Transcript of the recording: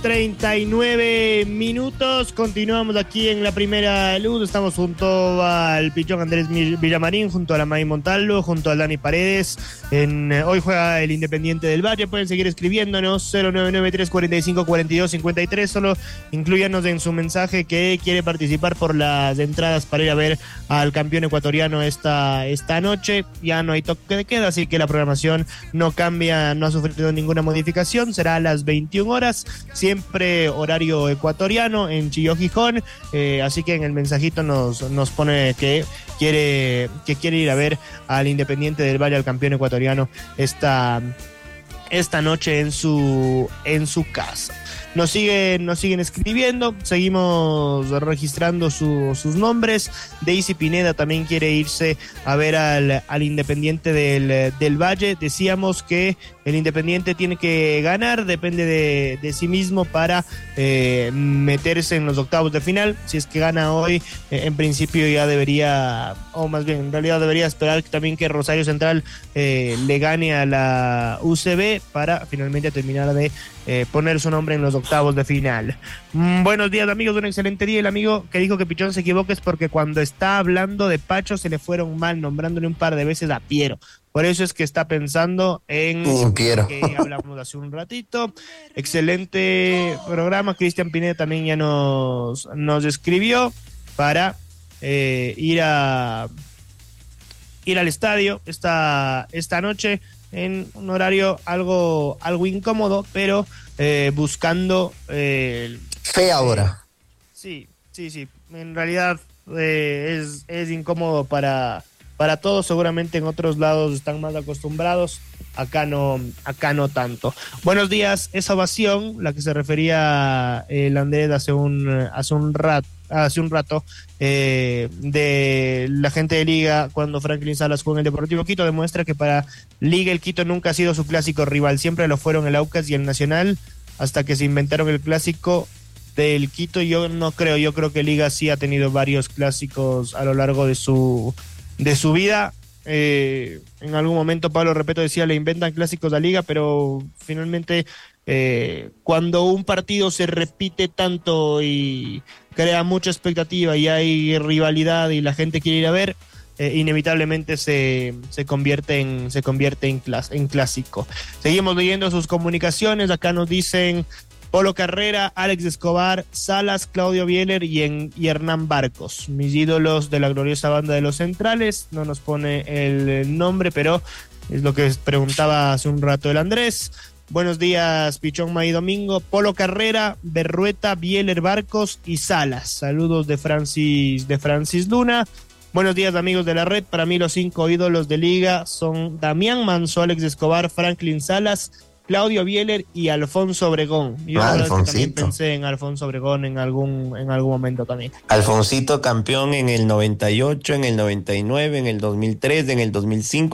39 minutos. Continuamos aquí en la primera luz. Estamos junto al Pichón Andrés Villamarín, junto a la May Montalvo, junto al Dani Paredes. Hoy juega el Independiente del Valle. Pueden seguir escribiéndonos 099-345-4253. Solo incluyanos en su mensaje que quiere participar por las entradas para ir a ver al campeón ecuatoriano esta noche. Ya no hay toque de queda, así que la programación no cambia, no ha sufrido ninguna modificación. Será a las 21 horas, siempre horario ecuatoriano en Chilló, Gijón. Así que en el mensajito nos pone que quiere ir a ver al Independiente del Valle, al campeón ecuatoriano, esta noche en su casa. Nos siguen escribiendo, seguimos registrando sus nombres. Daisy Pineda también quiere irse a ver al Independiente del Valle. Decíamos que el Independiente tiene que ganar, depende de sí mismo para meterse en los octavos de final. Si es que gana hoy, en principio ya debería, o más bien en realidad debería esperar también que Rosario Central le gane a la UCB para finalmente terminar de poner su nombre en los octavos de final. Buenos días, amigos, un excelente día. El amigo que dijo que Pichón se equivoca es porque cuando está hablando de Pacho se le fueron mal, nombrándole un par de veces a Piero. Por eso es que está pensando en Piero, que hablamos hace un ratito. Excelente programa. Cristian Pineda también ya nos escribió para ir al estadio esta noche en un horario algo incómodo, pero buscando fe ahora. Sí. En realidad es incómodo para todos. Seguramente en otros lados están más acostumbrados. Acá no tanto. Buenos días. Esa ovación, la que se refería el Andrés hace un rato, de la gente de Liga cuando Franklin Salas jugó en el Deportivo Quito, demuestra que para Liga el Quito nunca ha sido su clásico rival, siempre lo fueron el Aucas y el Nacional, hasta que se inventaron el clásico del Quito. Yo creo que Liga sí ha tenido varios clásicos a lo largo de su vida. En algún momento Pablo Repeto decía le inventan clásicos a Liga, pero finalmente cuando un partido se repite tanto y crea mucha expectativa y hay rivalidad y la gente quiere ir a ver, inevitablemente se convierte en clásico. Seguimos leyendo sus comunicaciones. Acá nos dicen Polo Carrera, Alex Escobar, Salas, Claudio Bieler y Hernán Barcos, mis ídolos de la gloriosa banda de los Centrales. No nos pone el nombre, pero es lo que preguntaba hace un rato el Andrés. Buenos días, Pichón, May, Domingo. Polo Carrera, Berrueta, Bieler, Barcos y Salas. Saludos de Francis Luna. Buenos días, amigos de la red. Para mí los 5 ídolos de Liga son Damián Manso, Alex Escobar, Franklin Salas, Claudio Bieler y Alfonso Obregón. Yo también pensé en Alfonso Obregón en algún momento también. Alfonsito campeón en el 98, en el 99, en el 2003, en el 2005.